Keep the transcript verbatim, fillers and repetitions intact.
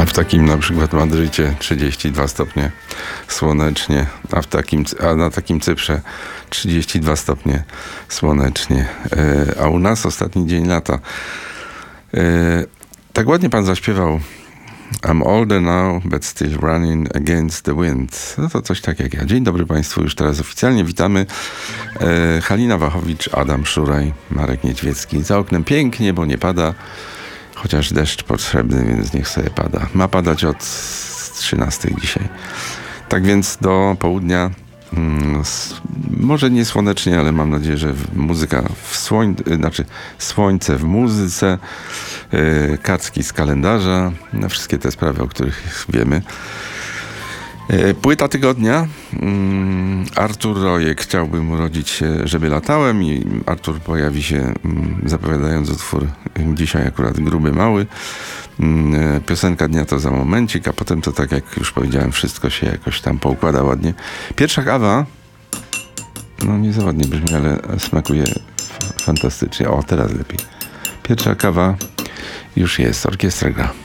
A w takim na przykład Madrycie trzydzieści dwa stopnie słonecznie, a, w takim, a na takim Cyprze trzydzieści dwa stopnie słonecznie. A u nas ostatni dzień lata. Tak ładnie pan zaśpiewał I'm older now, but still running against the wind. No to coś tak jak ja. Dzień dobry Państwu, już teraz oficjalnie witamy. E, Halina Wachowicz, Adam Szuraj, Marek Niedźwiecki. Za oknem pięknie, bo nie pada, chociaż deszcz potrzebny, więc niech sobie pada. Ma padać od trzynastej dzisiaj. Tak więc do południa, mm, s- może nie słonecznie, ale mam nadzieję, że w- muzyka w słońcu, znaczy słońce w muzyce, yy, kacki z kalendarza, na wszystkie te sprawy, o których wiemy. Yy, Płyta tygodnia. Mm, Artur Rojek chciałbym urodzić się, żeby latałem, i Artur pojawi się mm, zapowiadając utwór dzisiaj akurat Gruby Mały. Mm, Piosenka dnia to za momencik, a potem to, tak jak już powiedziałem, wszystko się jakoś tam poukłada ładnie. Pierwsza kawa, no nie za ładnie brzmi, ale smakuje f- fantastycznie. O, teraz lepiej. Pierwsza kawa już jest, orkiestra gra.